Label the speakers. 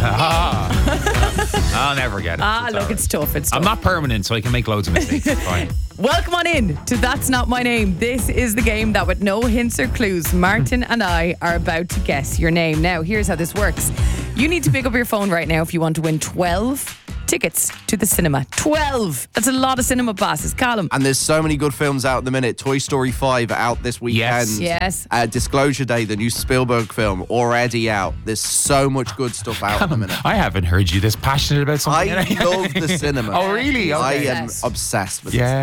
Speaker 1: I'll never get it.
Speaker 2: Look, it's tough. It's tough.
Speaker 1: I'm not permanent, so I can make loads of mistakes. It's fine.
Speaker 2: Welcome on in to That's Not My Name. This is the game that, with no hints or clues, Martin and I are about to guess your name. Now, here's how this works. You need to pick up your phone right now if you want to win 12 tickets to the cinema. 12! That's a lot of cinema passes. Callum.
Speaker 3: And there's so many good films out at the minute. Toy Story 5 out this weekend.
Speaker 2: Yes.
Speaker 3: Disclosure Day, the new Spielberg film, already out. There's so much good stuff out at the minute.
Speaker 1: I haven't heard you this passionate about something.
Speaker 3: I love the cinema.
Speaker 1: Oh, really? Okay.
Speaker 3: I am obsessed with it.
Speaker 1: Yeah.